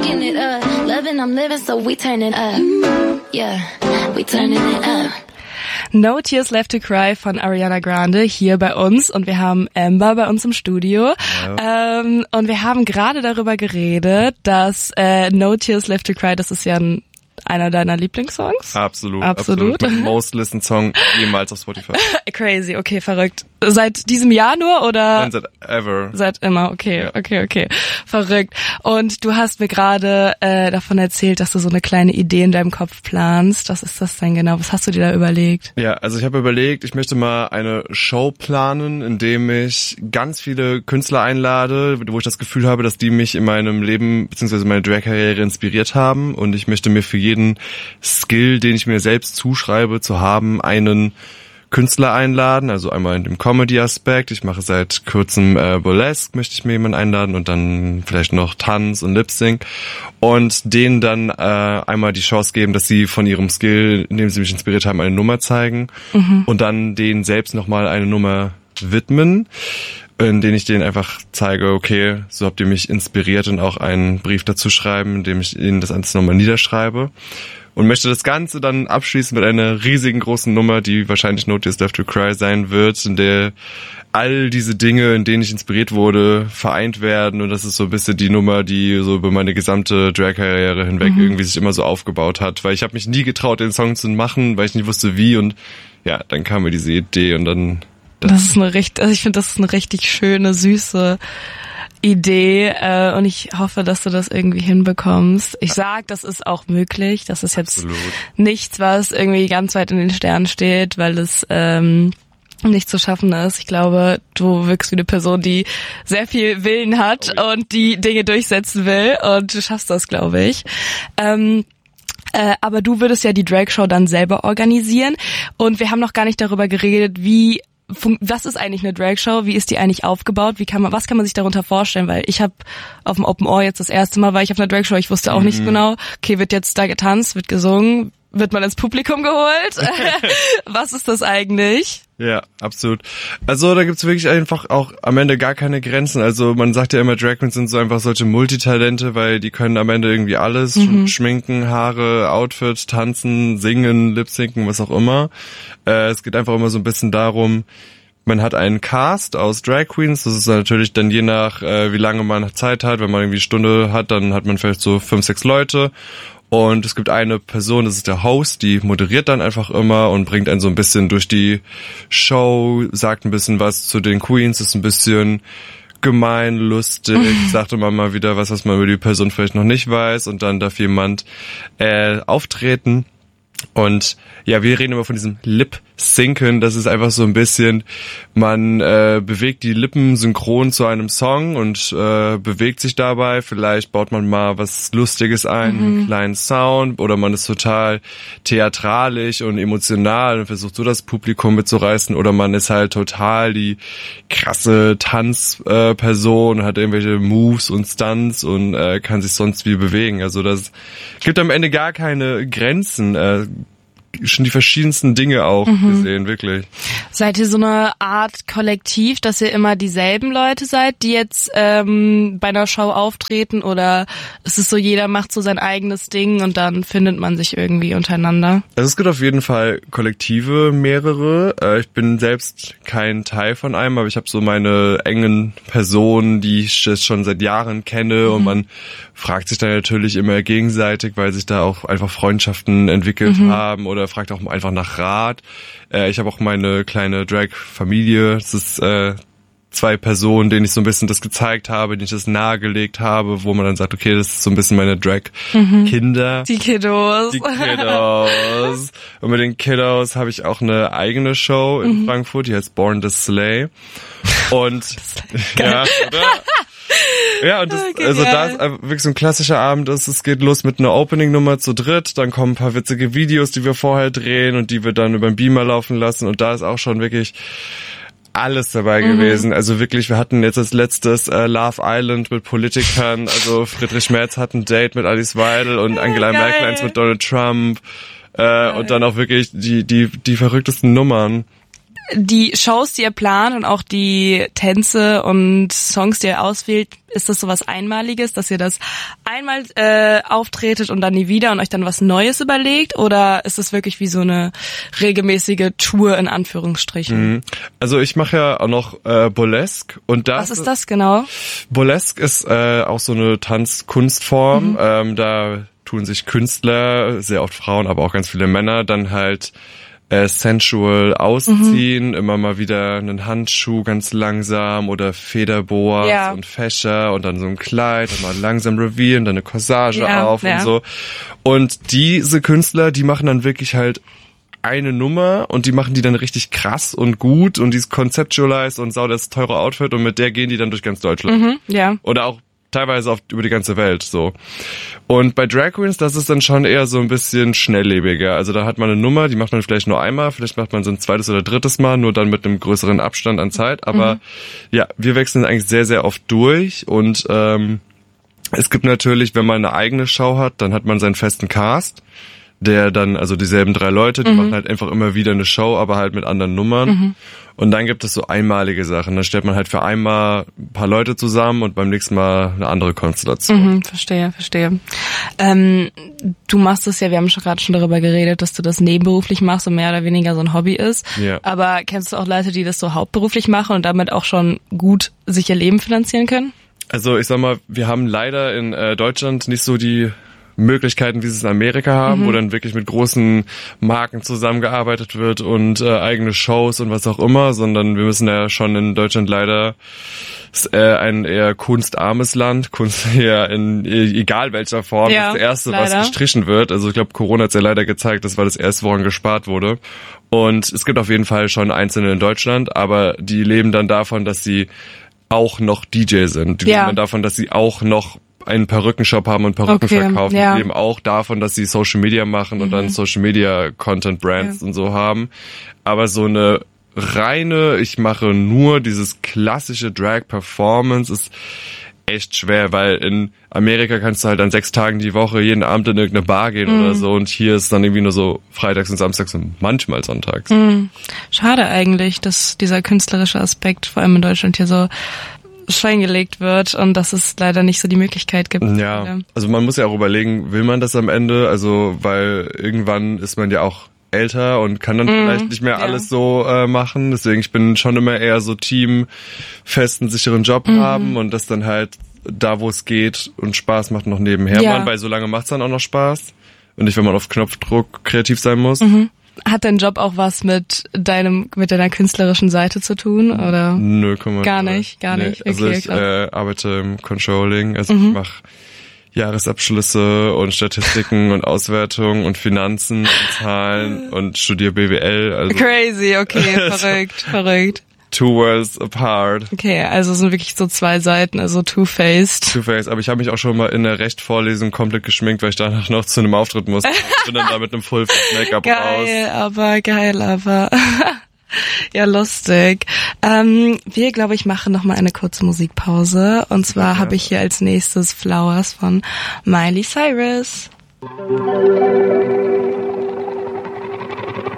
rocking it up. Loving, I'm living, so we turning up. Yeah, we turning it up. No Tears Left to Cry von Ariana Grande hier bei uns und wir haben Amber bei uns im Studio. Und wir haben gerade darüber geredet, dass No Tears Left to Cry, das ist ja einer deiner Lieblingssongs? Absolut. Mein most listened Song jemals auf Spotify. Crazy, okay, verrückt. Seit diesem Jahr nur oder? Nein, seit ever. Seit immer, okay. Verrückt. Und du hast mir gerade davon erzählt, dass du so eine kleine Idee in deinem Kopf planst. Was ist das denn genau? Was hast du dir da überlegt? Ja, also ich habe überlegt, ich möchte mal eine Show planen, in dem ich ganz viele Künstler einlade, wo ich das Gefühl habe, dass die mich in meinem Leben bzw. meine Drag-Karriere inspiriert haben. Und ich möchte mir für jeden Skill, den ich mir selbst zuschreibe, zu haben, einen Künstler einladen, also einmal in dem Comedy-Aspekt. Ich mache seit kurzem Burlesque, möchte ich mir jemanden einladen und dann vielleicht noch Tanz und Lip-Sync und denen dann einmal die Chance geben, dass sie von ihrem Skill, in dem sie mich inspiriert haben, eine Nummer zeigen und dann denen selbst nochmal eine Nummer widmen, in denen ich denen einfach zeige, okay, so habt ihr mich inspiriert und auch einen Brief dazu schreiben, in dem ich ihnen das alles nochmal niederschreibe. Und möchte das Ganze dann abschließen mit einer riesigen großen Nummer, die wahrscheinlich No Tears Left to Cry sein wird, in der all diese Dinge, in denen ich inspiriert wurde, vereint werden. Und das ist so ein bisschen die Nummer, die so über meine gesamte Drag-Karriere hinweg irgendwie sich immer so aufgebaut hat. Weil ich habe mich nie getraut, den Song zu machen, weil ich nicht wusste wie. Und ja, dann kam mir diese Idee und dann... Das ist ich finde, das ist eine richtig schöne, süße Idee und ich hoffe, dass du das irgendwie hinbekommst. Ich sag, das ist auch möglich. Das ist jetzt nichts, was irgendwie ganz weit in den Sternen steht, weil es nicht zu schaffen ist. Ich glaube, du wirkst wie eine Person, die sehr viel Willen hat und die Dinge durchsetzen will und du schaffst das, glaube ich. Aber du würdest ja die Drag-Show dann selber organisieren und wir haben noch gar nicht darüber geredet, was ist eigentlich eine Drag-Show? Wie ist die eigentlich aufgebaut? Was kann man sich darunter vorstellen? Weil ich habe auf dem Open Ohr jetzt das erste Mal, war ich auf einer Drag-Show, ich wusste auch nicht genau, okay, wird jetzt da getanzt, wird gesungen, wird man ins Publikum geholt? Was ist das eigentlich? Ja, absolut. Also da gibt's wirklich einfach auch am Ende gar keine Grenzen. Also man sagt ja immer, Drag Queens sind so einfach solche Multitalente, weil die können am Ende irgendwie alles, schminken, Haare, Outfit, tanzen, singen, lip-synken, was auch immer. Es geht einfach immer so ein bisschen darum, man hat einen Cast aus Drag Queens, das ist natürlich dann je nach, wie lange man Zeit hat. Wenn man irgendwie eine Stunde hat, dann hat man vielleicht so 5, 6 Leute. Und es gibt eine Person, das ist der Host, die moderiert dann einfach immer und bringt einen so ein bisschen durch die Show, sagt ein bisschen was zu den Queens, ist ein bisschen gemein, lustig, sagt immer mal wieder was man über die Person vielleicht noch nicht weiß und dann darf jemand auftreten. Und ja, wir reden immer von diesem Lip-Synken, das ist einfach so ein bisschen, man bewegt die Lippen synchron zu einem Song und bewegt sich dabei, vielleicht baut man mal was Lustiges ein, einen kleinen Sound oder man ist total theatralisch und emotional und versucht so das Publikum mitzureißen oder man ist halt total die krasse Tanzperson, hat irgendwelche Moves und Stunts und kann sich sonst wie bewegen, also das gibt am Ende gar keine Grenzen, schon die verschiedensten Dinge auch gesehen, wirklich. Seid ihr so eine Art Kollektiv, dass ihr immer dieselben Leute seid, die jetzt bei einer Show auftreten oder ist es so, jeder macht so sein eigenes Ding und dann findet man sich irgendwie untereinander? Also es gibt auf jeden Fall Kollektive, mehrere. Ich bin selbst kein Teil von einem, aber ich habe so meine engen Personen, die ich schon seit Jahren kenne und man fragt sich dann natürlich immer gegenseitig, weil sich da auch einfach Freundschaften entwickelt haben oder fragt auch einfach nach Rat. Ich habe auch meine kleine Drag-Familie. Das ist 2 Personen, denen ich so ein bisschen das gezeigt habe, denen ich das nahegelegt habe, wo man dann sagt, okay, das ist so ein bisschen meine Drag-Kinder. Die Kiddos. Und mit den Kiddos habe ich auch eine eigene Show in Frankfurt, die heißt Born to Slay. Und ja, oder? Ja, und das, okay, also da ist wirklich so ein klassischer Abend. Es geht los mit einer Opening-Nummer zu dritt, dann kommen ein paar witzige Videos, die wir vorher drehen und die wir dann über den Beamer laufen lassen und da ist auch schon wirklich alles dabei gewesen. Also wirklich, wir hatten jetzt als letztes Love Island mit Politikern, also Friedrich Merz hat ein Date mit Alice Weidel und Angela Merkel eins mit Donald Trump und dann auch wirklich die verrücktesten Nummern. die Shows, die ihr plant und auch die Tänze und Songs, die ihr auswählt, ist das sowas Einmaliges, dass ihr das einmal auftretet und dann nie wieder und euch dann was Neues überlegt? Oder ist es wirklich wie so eine regelmäßige Tour in Anführungsstrichen? Also ich mache ja auch noch Burlesque. Und was ist das genau? Burlesque ist auch so eine Tanzkunstform. Da tun sich Künstler, sehr oft Frauen, aber auch ganz viele Männer, dann halt sensual ausziehen, immer mal wieder einen Handschuh ganz langsam oder Federboas und Fächer und dann so ein Kleid und mal langsam revealen, dann eine Corsage auf und so. Und diese Künstler, die machen dann wirklich halt eine Nummer und die machen die dann richtig krass und gut und die ist conceptualized und sau das teure Outfit und mit der gehen die dann durch ganz Deutschland. Oder auch teilweise über die ganze Welt, so. Und bei Drag Queens, das ist dann schon eher so ein bisschen schnelllebiger. Also da hat man eine Nummer, die macht man vielleicht nur einmal, vielleicht macht man so ein zweites oder drittes Mal, nur dann mit einem größeren Abstand an Zeit. Aber ja, wir wechseln eigentlich sehr, sehr oft durch und es gibt natürlich, wenn man eine eigene Show hat, dann hat man seinen festen Cast, der dann, also dieselben 3 Leute, die machen halt einfach immer wieder eine Show, aber halt mit anderen Nummern. Und dann gibt es so einmalige Sachen. Dann stellt man halt für einmal ein paar Leute zusammen und beim nächsten Mal eine andere Konstellation. Verstehe. Du machst es ja, wir haben gerade schon darüber geredet, dass du das nebenberuflich machst und mehr oder weniger so ein Hobby ist. Ja. Aber kennst du auch Leute, die das so hauptberuflich machen und damit auch schon gut sich ihr Leben finanzieren können? Also ich sag mal, wir haben leider in Deutschland nicht so die Möglichkeiten, wie sie es in Amerika haben, wo dann wirklich mit großen Marken zusammengearbeitet wird und eigene Shows und was auch immer, sondern wir müssen ja schon in Deutschland leider, ist ein eher kunstarmes Land, Kunst eher in egal welcher Form, das Erste, leider, was gestrichen wird. Also ich glaube, Corona hat es ja leider gezeigt, das war das Erste, woran gespart wurde. Und es gibt auf jeden Fall schon Einzelne in Deutschland, aber die leben dann davon, dass sie auch noch DJ sind. Die leben dann davon, dass sie auch noch einen Perückenshop haben und Perücken verkaufen. Die leben auch davon, dass sie Social Media machen und dann Social Media Content Brands und so haben. Aber so eine reine, ich mache nur dieses klassische Drag Performance ist echt schwer, weil in Amerika kannst du halt an 6 Tagen die Woche jeden Abend in irgendeine Bar gehen oder so und hier ist dann irgendwie nur so freitags und samstags und manchmal sonntags. Schade eigentlich, dass dieser künstlerische Aspekt vor allem in Deutschland hier so Schein gelegt wird und dass es leider nicht so die Möglichkeit gibt. Ja, also man muss ja auch überlegen, will man das am Ende? Also weil irgendwann ist man ja auch älter und kann dann vielleicht nicht mehr alles so machen. Deswegen, ich bin schon immer eher so Team, festen, sicheren Job haben und das dann halt da, wo es geht und Spaß macht, noch nebenher machen, weil so lange macht es dann auch noch Spaß und nicht, wenn man auf Knopfdruck kreativ sein muss. Hat dein Job auch was mit deiner künstlerischen Seite zu tun, oder? Nö, gar nicht. Nee. Also okay, ich arbeite im Controlling, also ich mache Jahresabschlüsse und Statistiken und Auswertungen und Finanzen und Zahlen und studiere BWL. Also crazy, okay, verrückt. Two worlds apart. Okay, also sind wirklich so 2 Seiten, also two-faced. Aber ich habe mich auch schon mal in der Rechtvorlesung komplett geschminkt, weil ich danach noch zu einem Auftritt musste. Ich bin dann da mit einem Full-Face-Make-up raus. Geil, aber ja, lustig. Wir, glaube ich, machen noch mal eine kurze Musikpause. Und zwar habe ich hier als nächstes Flowers von Miley Cyrus.